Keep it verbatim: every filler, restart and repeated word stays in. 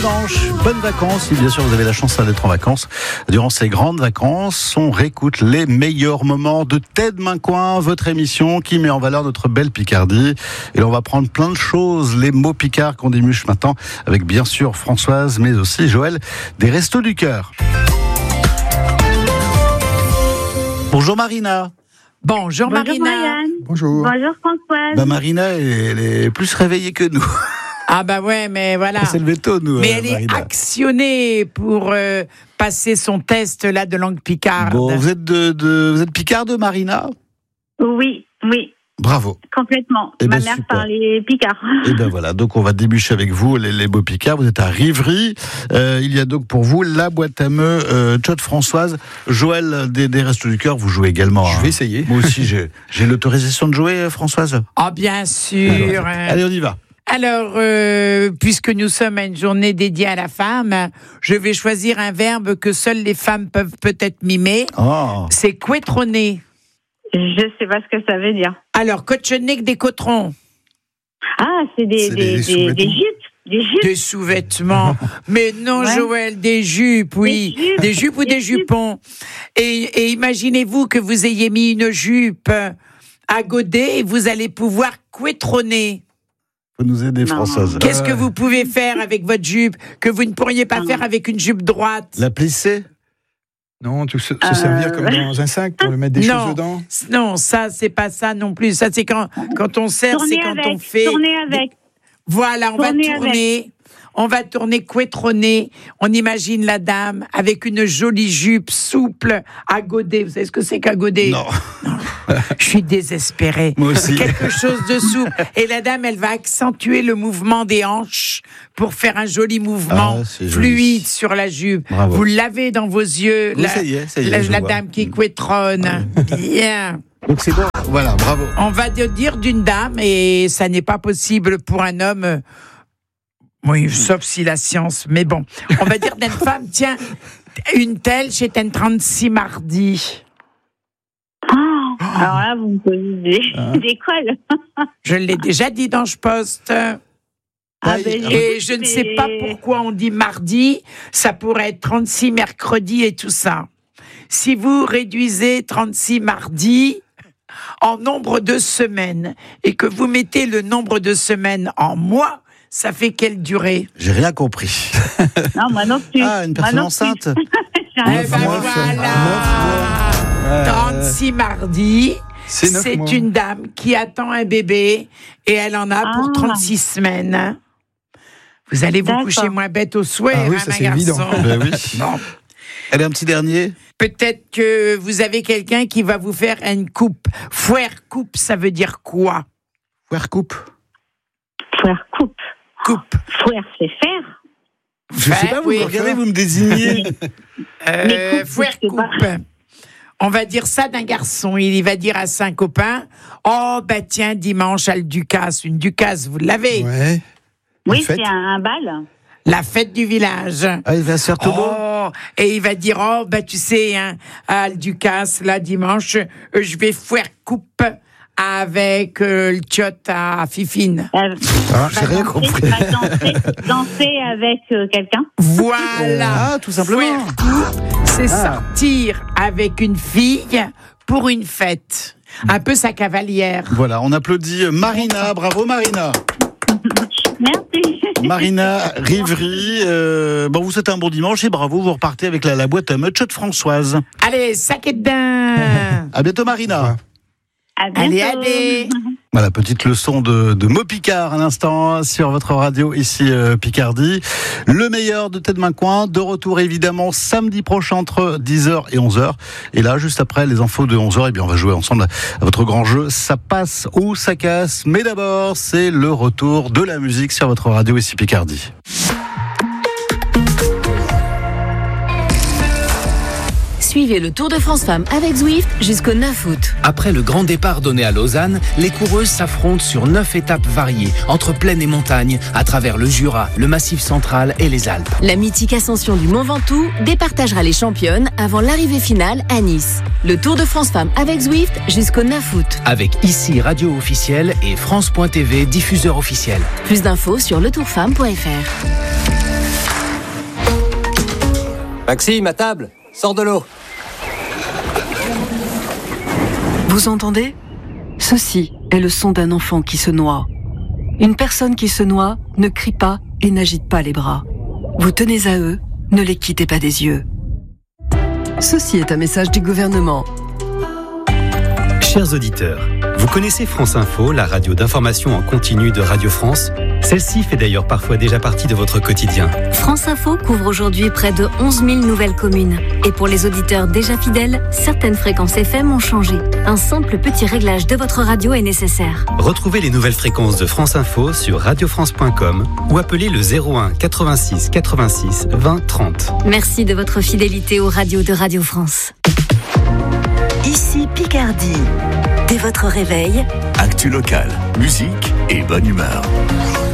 dimanche, bonnes vacances. Si bien sûr vous avez la chance d'être en vacances, durant ces grandes vacances, on réécoute les meilleurs moments de Tête Main Coin, votre émission qui met en valeur notre belle Picardie. Et là, on va prendre plein de choses, les mots picards qu'on démuche maintenant, avec bien sûr Françoise, mais aussi Joël, des Restos du Cœur. Bonjour Marina. Bonjour, Bonjour Marina. Marianne. Bonjour. Bonjour Françoise. Bah Marina, elle est plus réveillée que nous. Ah bah ouais, mais voilà. On s'est levé tôt, nous. Mais euh, elle Marina. est actionnée pour euh, passer son test là de langue picarde. Bon, vous êtes de, de vous êtes picarde, Marina ? Oui, oui. Bravo. Complètement. Eh Ma ben, mère super. parlait picard. Et ben voilà, donc on va débucher avec vous les, les beaux picards. Vous êtes à Rivry. Euh, il y a donc pour vous la boîte à meux euh, Tchot Françoise. Joël des, des Restos du Cœur, vous jouez également. Je hein. vais essayer. Moi aussi, j'ai, j'ai l'autorisation de jouer, Françoise. Ah bien sûr. Allez, on y va. Alors, euh, puisque nous sommes à une journée dédiée à la femme, je vais choisir un verbe que seules les femmes peuvent peut-être mimer. Oh. C'est couetronner. Je sais pas ce que ça veut dire. Alors, cochonner que des cotrons. Ah, c'est des, C'est des, des des, sous-vêtements. des jupes. Des jupes. Des sous-vêtements. Mais non, Ouais. Joël, des jupes, oui. Des jupes. Des jupes ou des, Des jupes. jupons. Et, et imaginez-vous que vous ayez mis une jupe à godet et vous allez pouvoir couetronner. Faut nous aider, Non. Françoise. Qu'est-ce que Euh. vous pouvez faire avec votre jupe que vous ne pourriez pas Non. faire avec une jupe droite? La plisser. Non, tu se, se Euh, servir comme dans un sac pour mettre des Non. choses dedans. Non, ça, c'est pas ça non plus. Ça, c'est quand, quand on sert, c'est Tourner quand avec. on fait. Tourner avec. Voilà, on Tourner va tourner. On va tourner, couetronner. On imagine la dame avec une jolie jupe souple à godet. Vous savez ce que c'est qu'à godet? Non. Je suis désespérée. Moi aussi. Quelque chose de souple. Et la dame, elle va accentuer le mouvement des hanches pour faire un joli mouvement Ah, c'est joli. fluide sur la jupe. Bravo. Vous l'avez dans vos yeux, Oui, la, ça y est, ça y est, la, je la vois. dame qui couetronne. Bien. Donc c'est bon. Voilà, bravo. On va dire d'une dame, et ça n'est pas possible pour un homme. Oui, sauf si la science, mais bon. On va dire d'une femme, tiens, une telle chez un trente-six mardi. Oh, alors là, vous me posez des, Hein des cols. Je l'ai déjà dit dans Je Poste. Ah, Aïe, ben, ah, Et je ne sais c'est- pas pourquoi on dit mardi, ça pourrait être trente-six mercredi et tout ça. Si vous réduisez trente-six mardi en nombre de semaines et que vous mettez le nombre de semaines en mois, ça fait quelle durée? J'ai rien compris. Non, moi non plus. Ah, une Moi personne non enceinte. plus. J'ai Eh rien ben Neuf mois, voilà. neuf trente-six mardi, C'est neuf c'est mois. une dame qui attend un bébé et elle en a pour Ah. trente-six semaines. Vous allez vous D'accord. coucher moins bête au souhait, Ah oui, hein, ça, ma c'est garçon. évident. Ben oui. Bon. Allez, un petit dernier. Peut-être que vous avez quelqu'un qui va vous faire une coupe. Foire coupe, ça veut dire quoi? Foire coupe. Fouère coupe. Coupe. Fouère, c'est faire. Je sais pas, vous oui. me regardez, vous me désignez. Euh, Mais coupe, foire je sais pas. coupe. On va dire ça d'un garçon. Il va dire à cinq copains, oh, bah tiens, dimanche à le Ducasse. Une Ducasse, vous l'avez? Ouais. Oui, Une fête. c'est un, un bal. La fête du village. Ah, il va se faire tout beau. Oh, et il va dire, oh, bah tu sais, hein, à le Ducasse, là, dimanche, euh, je vais foire coupe avec euh, le tchot à Fifine. Elle Ah, j'ai va rien danser, compris. va danser, danser avec euh, quelqu'un. Voilà. Ah, tout simplement. Foire coupe, c'est Ah. sortir avec une fille pour une fête. Un peu sa cavalière. Voilà, on applaudit Marina. Bravo, Marina. Merci. Marina Rivry. Euh, bon, vous souhaitez un bon dimanche et bravo, vous repartez avec la, la boîte à meux Tchot Françoise. Allez, sac et dedans. À bientôt, Marina. À bientôt. Allez, allez. Voilà, petite leçon de, de mots Picard à l'instant sur votre radio ici euh, Picardie. Le meilleur de Tête Main Coin, de retour évidemment samedi prochain entre dix heures et onze heures. Et là, juste après les infos de onze heures, eh bien, on va jouer ensemble à votre grand jeu. Ça passe ou ça casse. Mais d'abord, c'est le retour de la musique sur votre radio ici Picardie. Suivez le Tour de France Femmes avec Zwift jusqu'au neuf août. Après le grand départ donné à Lausanne, les coureuses s'affrontent sur neuf étapes variées, entre plaine et montagne, à travers le Jura, le Massif central et les Alpes. La mythique ascension du Mont Ventoux départagera les championnes avant l'arrivée finale à Nice. Le Tour de France Femmes avec Zwift jusqu'au neuf août. Avec ici radio officielle et France point T V diffuseur officiel. Plus d'infos sur le tour femme point f r. Maxime, à table, sors de l'eau. Vous entendez ? Ceci est le son d'un enfant qui se noie. Une personne qui se noie ne crie pas et n'agite pas les bras. Vous tenez à eux, ne les quittez pas des yeux. Ceci est un message du gouvernement. Chers auditeurs, vous connaissez France Info, la radio d'information en continu de Radio France ? Celle-ci fait d'ailleurs parfois déjà partie de votre quotidien. France Info couvre aujourd'hui près de onze mille nouvelles communes. Et pour les auditeurs déjà fidèles, certaines fréquences F M ont changé. Un simple petit réglage de votre radio est nécessaire. Retrouvez les nouvelles fréquences de France Info sur radio france point com ou appelez le zéro un quatre-vingt-six quatre-vingt-six vingt trente. Merci de votre fidélité aux radios de Radio France. Ici Picardie. Dès votre réveil, actu local, musique et bonne humeur.